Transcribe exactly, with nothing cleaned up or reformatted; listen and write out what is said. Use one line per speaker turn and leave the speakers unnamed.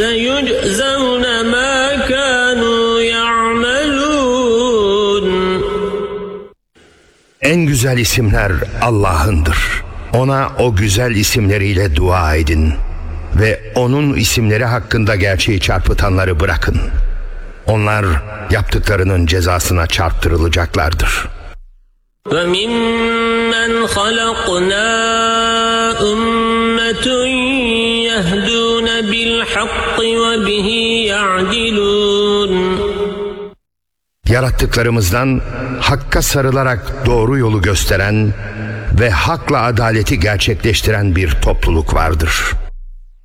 سَيُجْزَوْنَ مَا كَانُوا يَعْمَلُونَ.
En güzel isimler Allah'ındır. Ona o güzel isimleriyle dua edin ve onun isimleri hakkında gerçeği çarpıtanları bırakın. Onlar yaptıklarının cezasına çarptırılacaklardır.
وَمِمَّنْ خَلَقْنَا أُمَّةٌ يَهْدُونَ بِالْحَقِّ وَبِهِ يَعْدِلُونَ.
Yarattıklarımızdan hakka sarılarak doğru yolu gösteren ve hakla adaleti gerçekleştiren bir topluluk vardır.